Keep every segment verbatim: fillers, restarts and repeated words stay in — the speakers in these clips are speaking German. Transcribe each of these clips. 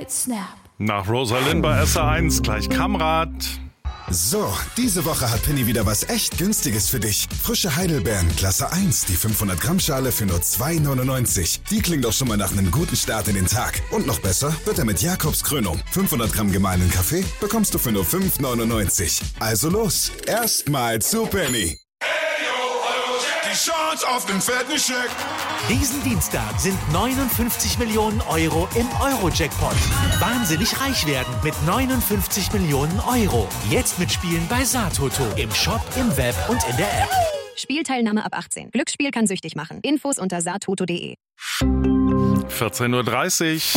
Snap. Nach Rosalind bei S R eins gleich Kamrat. So, diese Woche hat Penny wieder was echt Günstiges für dich. Frische Heidelbeeren, Klasse eins, die fünfhundert Gramm Schale für nur zwei neunundneunzig. Die klingt doch schon mal nach einem guten Start in den Tag. Und noch besser wird er mit Jakobs Krönung. fünfhundert Gramm gemahlenen Kaffee bekommst du für nur fünf neunundneunzig. Also los, erstmal zu Penny. Die Chance auf den fetten Scheck. Diesen Dienstag sind neunundfünfzig Millionen Euro im Euro-Jackpot. Wahnsinnig reich werden mit neunundfünfzig Millionen Euro. Jetzt mitspielen bei Satoto. Im Shop, im Web und in der App. Spielteilnahme ab achtzehn. Glücksspiel kann süchtig machen. Infos unter satoto punkt de. vierzehn Uhr dreißig.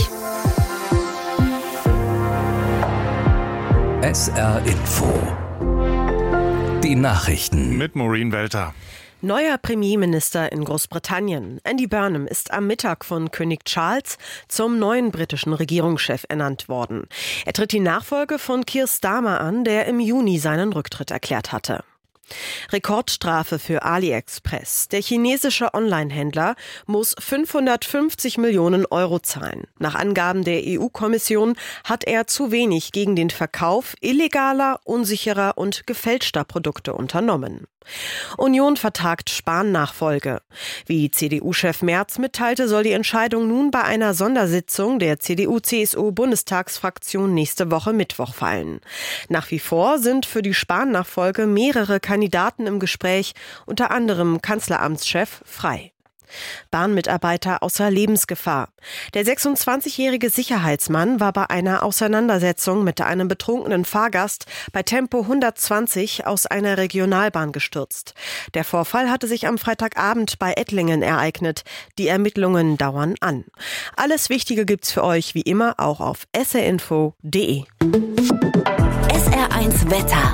S R Info. Die Nachrichten. Mit Maureen Welter. Neuer Premierminister in Großbritannien. Andy Burnham ist am Mittag von König Charles zum neuen britischen Regierungschef ernannt worden. Er tritt die Nachfolge von Keir Starmer an, der im Juni seinen Rücktritt erklärt hatte. Rekordstrafe für AliExpress. Der chinesische Onlinehändler muss fünfhundertfünfzig Millionen Euro zahlen. Nach Angaben der E U-Kommission hat er zu wenig gegen den Verkauf illegaler, unsicherer und gefälschter Produkte unternommen. Union vertagt Spahn-Nachfolge. Wie C D U-Chef Merz mitteilte, soll die Entscheidung nun bei einer Sondersitzung der C D U C S U-Bundestagsfraktion nächste Woche Mittwoch fallen. Nach wie vor sind für die Spahn-Nachfolge mehrere Kandidaten im Gespräch, unter anderem Kanzleramtschef Frey. Bahnmitarbeiter außer Lebensgefahr. Der sechsundzwanzigjährige Sicherheitsmann war bei einer Auseinandersetzung mit einem betrunkenen Fahrgast bei Tempo hundertzwanzig aus einer Regionalbahn gestürzt. Der Vorfall hatte sich am Freitagabend bei Ettlingen ereignet. Die Ermittlungen dauern an. Alles Wichtige gibt's für euch wie immer auch auf s r info punkt de. S R eins Wetter.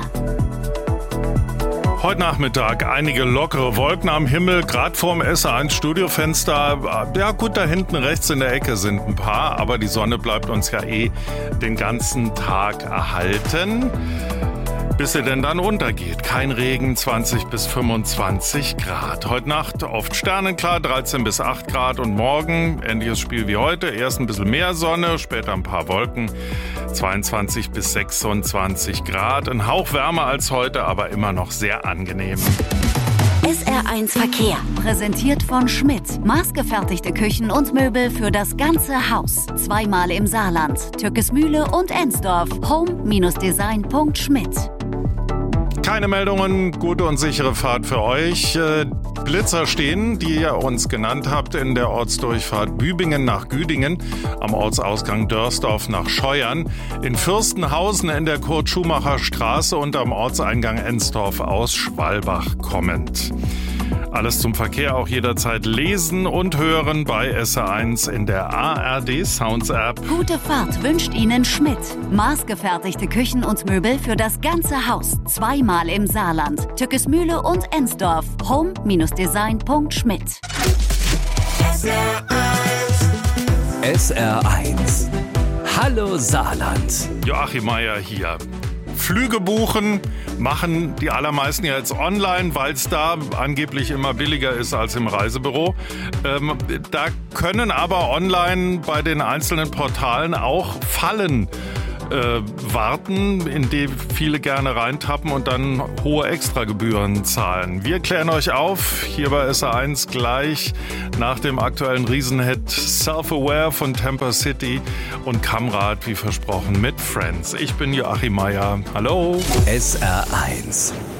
Heute Nachmittag einige lockere Wolken am Himmel, gerade vorm S R eins Studiofenster. Ja gut, da hinten rechts in der Ecke sind ein paar, aber die Sonne bleibt uns ja eh den ganzen Tag erhalten, bis sie denn dann untergeht. Kein Regen, zwanzig bis fünfundzwanzig Grad. Heute Nacht oft sternenklar, dreizehn bis acht Grad und morgen ähnliches Spiel wie heute. Erst ein bisschen mehr Sonne, später ein paar Wolken, zweiundzwanzig bis sechsundzwanzig Grad. Ein Hauch wärmer als heute, aber immer noch sehr angenehm. S R eins Verkehr. Präsentiert von Schmidt. Maßgefertigte Küchen und Möbel für das ganze Haus. Zweimal im Saarland. Türkesmühle und Ensdorf. home Design punkt schmidt. Keine Meldungen, gute und sichere Fahrt für euch. Blitzer stehen, die ihr uns genannt habt, in der Ortsdurchfahrt Bübingen nach Güdingen, am Ortsausgang Dörsdorf nach Scheuern, in Fürstenhausen in der Kurt-Schumacher-Straße und am Ortseingang Ensdorf aus Schwalbach kommend. Alles zum Verkehr auch jederzeit lesen und hören bei S R eins in der A R D Sounds App. Gute Fahrt wünscht Ihnen Schmidt. Maßgefertigte Küchen und Möbel für das ganze Haus. Zweimal im Saarland. Türkesmühle und Ensdorf. home Design punkt schmidt. S R eins. S R eins. Hallo Saarland. Joachim Meier hier. Flüge buchen machen die allermeisten ja jetzt online, weil es da angeblich immer billiger ist als im Reisebüro. Ähm, da können aber online bei den einzelnen Portalen auch Fallen äh, warten, in die viele gerne reintappen und dann hohe Extragebühren zahlen. Wir klären euch auf, hier bei S R eins gleich nach dem aktuellen Riesenhit Self-Aware von Temper City und Kamrat, wie versprochen, mit Friends. Ich bin Joachim Meier. Hallo. S R eins.